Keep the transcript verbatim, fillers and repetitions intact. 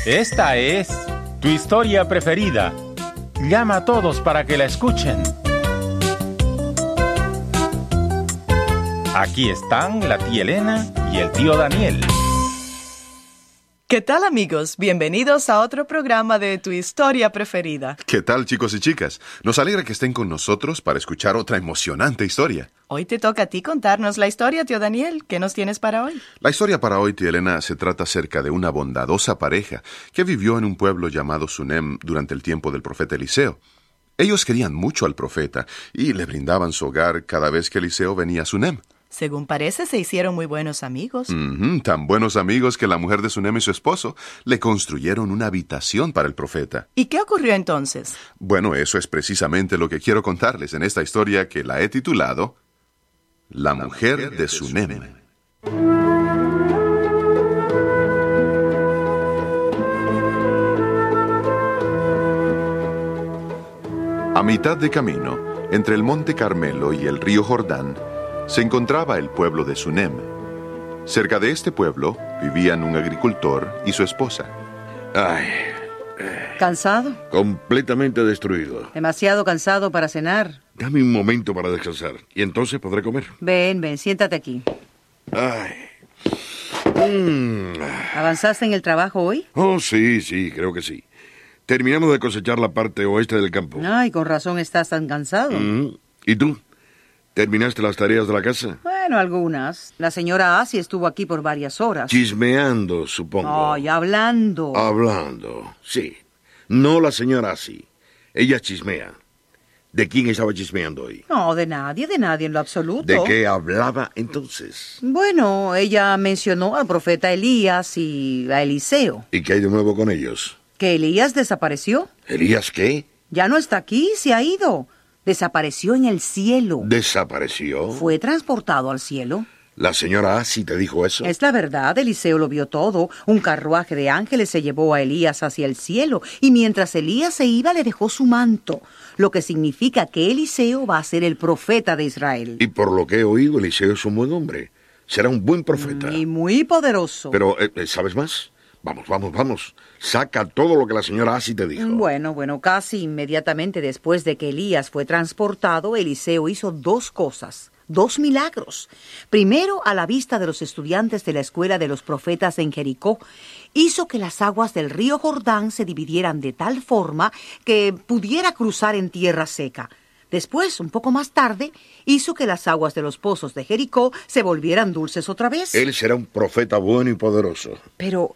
Esta es tu historia preferida. Llama a todos para que la escuchen. Aquí están la tía Elena y el tío Daniel. ¿Qué tal, amigos? Bienvenidos a otro programa de Tu Historia Preferida. ¿Qué tal, chicos y chicas? Nos alegra que estén con nosotros para escuchar otra emocionante historia. Hoy te toca a ti contarnos la historia, tío Daniel. ¿Qué nos tienes para hoy? La historia para hoy, tía Elena, se trata acerca de una bondadosa pareja que vivió en un pueblo llamado Sunem durante el tiempo del profeta Eliseo. Ellos querían mucho al profeta y le brindaban su hogar cada vez que Eliseo venía a Sunem. Según parece, se hicieron muy buenos amigos. Mm-hmm, tan buenos amigos que la mujer de Sunem y su esposo le construyeron una habitación para el profeta. ¿Y qué ocurrió entonces? Bueno, eso es precisamente lo que quiero contarles en esta historia que la he titulado La mujer, la mujer de, de Sunem. Sunem. A mitad de camino, entre el monte Carmelo y el río Jordán, se encontraba el pueblo de Sunem. Cerca de este pueblo vivían un agricultor y su esposa. Ay. ¿Cansado? Completamente destruido. Demasiado cansado para cenar. Dame un momento para descansar y entonces podré comer. Ven, ven, siéntate aquí. Ay. Mm. ¿Avanzaste en el trabajo hoy? Oh, sí, sí, creo que sí. Terminamos de cosechar la parte oeste del campo. Ay, con razón estás tan cansado. Mm. ¿Y tú? ¿Terminaste las tareas de la casa? Bueno, algunas. La señora Asi estuvo aquí por varias horas. Chismeando, supongo. Ay, hablando. Hablando, sí. No la señora Asi. Ella chismea. ¿De quién estaba chismeando hoy? No, de nadie, de nadie en lo absoluto. ¿De qué hablaba entonces? Bueno, ella mencionó al profeta Elías y a Eliseo. ¿Y qué hay de nuevo con ellos? ¿Que Elías desapareció? ¿Elías qué? Ya no está aquí, se ha ido. Desapareció en el cielo. ¿Desapareció? Fue transportado al cielo. ¿La señora Asi te dijo eso? Es la verdad, Eliseo lo vio todo. Un carruaje de ángeles se llevó a Elías hacia el cielo, y mientras Elías se iba le dejó su manto, lo que significa que Eliseo va a ser el profeta de Israel. Y por lo que he oído, Eliseo es un buen hombre. Será un buen profeta. Y muy poderoso. Pero, eh, ¿sabes más? Vamos, vamos, vamos. Saca todo lo que la señora Asi te dijo. Bueno, bueno, casi inmediatamente después de que Elías fue transportado, Eliseo hizo dos cosas, dos milagros. Primero, a la vista de los estudiantes de la escuela de los profetas en Jericó, hizo que las aguas del río Jordán se dividieran de tal forma que pudiera cruzar en tierra seca. Después, un poco más tarde, hizo que las aguas de los pozos de Jericó se volvieran dulces otra vez. Él será un profeta bueno y poderoso. Pero